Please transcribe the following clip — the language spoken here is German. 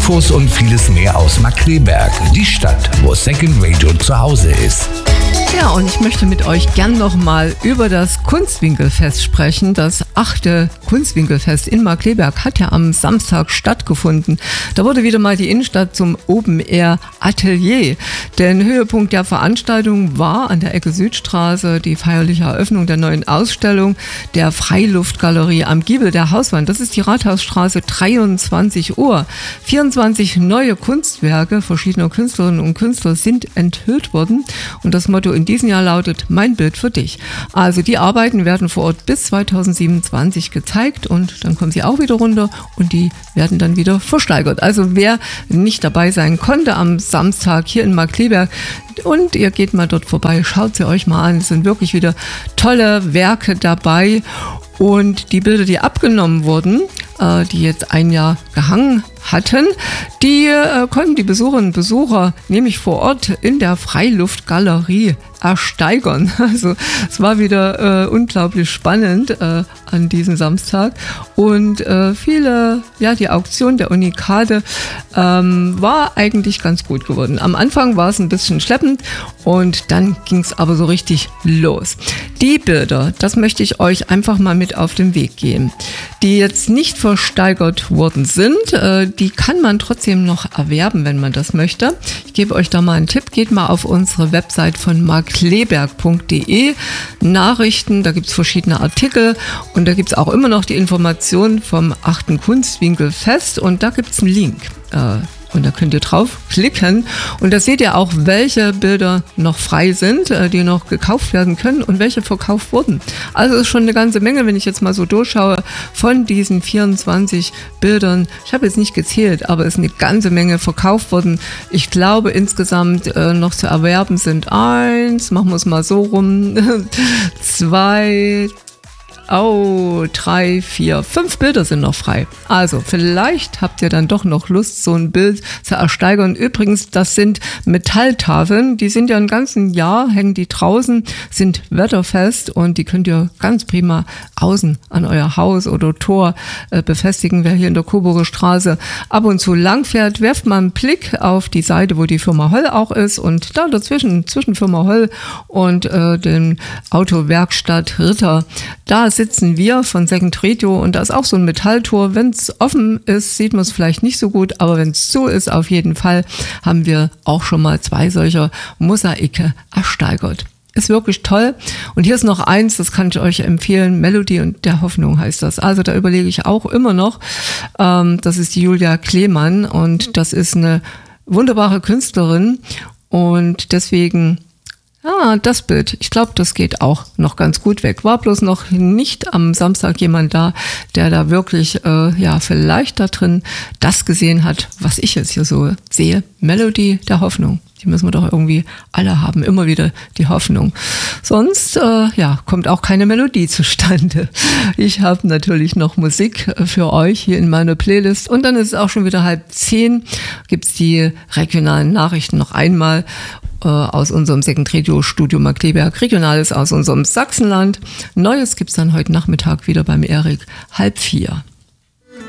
Infos und vieles mehr aus Markkleeberg, die Stadt, wo Second Radio zu Hause ist. Ja, und ich möchte mit euch gern nochmal über das Kunstwinkelfest sprechen. Das 8. Kunstwinkelfest in Markkleeberg hat ja am Samstag stattgefunden. Da wurde wieder mal die Innenstadt zum Open-Air-Atelier. Der Höhepunkt der Veranstaltung war an der Ecke Südstraße die feierliche Eröffnung der neuen Ausstellung der Freiluftgalerie am Giebel der Hauswand. Das ist die Rathausstraße, 23 Uhr. 24 neue Kunstwerke verschiedener Künstlerinnen und Künstler sind enthüllt worden. Und das Motto in diesem Jahr lautet: Mein Bild für dich. Also die Arbeiten werden vor Ort bis 2027 gezeigt und dann kommen sie auch wieder runter und die werden dann wieder versteigert. Also wer nicht dabei sein konnte am Samstag hier in Markkleeberg und ihr geht mal dort vorbei, schaut sie euch mal an. Es sind wirklich wieder tolle Werke dabei. Und die Bilder, die abgenommen wurden, die jetzt ein Jahr gehangen hatten, die konnten die Besucherinnen und Besucher nämlich vor Ort in der Freiluftgalerie ersteigern. Also es war wieder unglaublich spannend an diesem Samstag. Und die Auktion der Unikate war eigentlich ganz gut geworden. Am Anfang war es ein bisschen schleppend und dann ging es aber so richtig los. Die Bilder, das möchte ich euch einfach mal mit auf den Weg geben, die jetzt nicht versteigert worden sind, die kann man trotzdem noch erwerben, wenn man das möchte. Ich gebe euch da mal einen Tipp, geht mal auf unsere Website von markkleeberg.de, Nachrichten, da gibt es verschiedene Artikel und da gibt es auch immer noch die Informationen vom 8. Kunstwinkelfest und da gibt es einen Link. Und da könnt ihr draufklicken und da seht ihr auch, welche Bilder noch frei sind, die noch gekauft werden können und welche verkauft wurden. Also es ist schon eine ganze Menge, wenn ich jetzt mal so durchschaue, von diesen 24 Bildern. Ich habe jetzt nicht gezählt, aber es ist eine ganze Menge verkauft worden. Ich glaube insgesamt noch zu erwerben sind 1, machen wir es mal so rum, 2, 3, 4, 5 Bilder sind noch frei. Also vielleicht habt ihr dann doch noch Lust, so ein Bild zu ersteigern. Übrigens, das sind Metalltafeln, die sind ja ein ganzes Jahr, hängen die draußen, sind wetterfest und die könnt ihr ganz prima außen an euer Haus oder Tor befestigen. Wer hier in der Coburger Straße ab und zu lang fährt, werft mal einen Blick auf die Seite, wo die Firma Holl auch ist und da dazwischen, zwischen Firma Holl und den Autowerkstatt Ritter, da sitzen wir von Second Radio und da ist auch so ein Metalltor. Wenn es offen ist, sieht man es vielleicht nicht so gut, aber wenn es zu ist, auf jeden Fall haben wir auch schon mal 2 solcher Mosaike ersteigert. Ist wirklich toll. Und hier ist noch eins, das kann ich euch empfehlen, Melodie und der Hoffnung heißt das. Also da überlege ich auch immer noch, das ist die Julia Kleemann und das ist eine wunderbare Künstlerin und deswegen das Bild, ich glaube, das geht auch noch ganz gut weg. War bloß noch nicht am Samstag jemand da, der da wirklich, vielleicht da drin das gesehen hat, was ich jetzt hier so sehe. Melodie der Hoffnung. Die müssen wir doch irgendwie alle haben, immer wieder die Hoffnung. Sonst, kommt auch keine Melodie zustande. Ich habe natürlich noch Musik für euch hier in meiner Playlist und dann ist es auch schon wieder 9:30, gibt's die regionalen Nachrichten noch einmal aus unserem Second Radio Studio Markkleeberg, Regionales aus unserem Sachsenland. Neues gibt's dann heute Nachmittag wieder beim Erik 3:30.